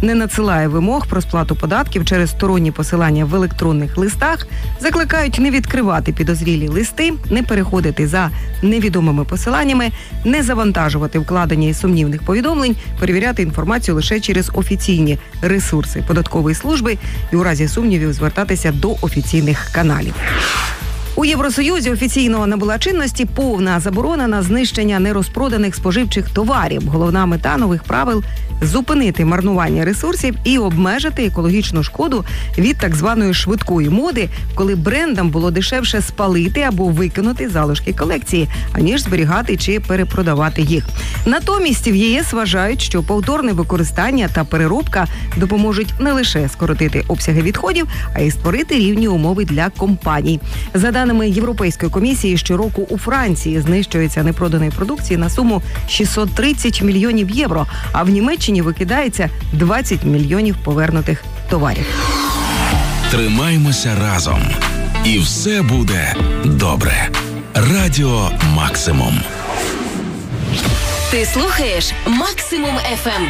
не надсилає вимог про сплату податків через сторонні посилання в електронних листах, закликають не відкривати підозрілі листи, не переходити за невідомими посиланнями, не завантажувати вкладення і сумнівних повідомлень, перевіряти інформацію лише через офіційні ресурси податкової служби і у разі сумнівів звертатися до офіційних каналів. У Євросоюзі офіційно набула чинності повна заборона на знищення нерозпроданих споживчих товарів. Головна мета нових правил – зупинити марнування ресурсів і обмежити екологічну шкоду від так званої швидкої моди, коли брендам було дешевше спалити або викинути залишки колекції, аніж зберігати чи перепродавати їх. Натомість в ЄС вважають, що повторне використання та переробка допоможуть не лише скоротити обсяги відходів, а й створити рівні умови для компаній. За даними Європейської комісії, щороку у Франції знищується непроданої продукції на суму 630 мільйонів євро, а в Німеччині викидається 20 мільйонів повернутих товарів. Тримаймося разом. І все буде добре. Радіо Максимум. Ти слухаєш Максимум FM.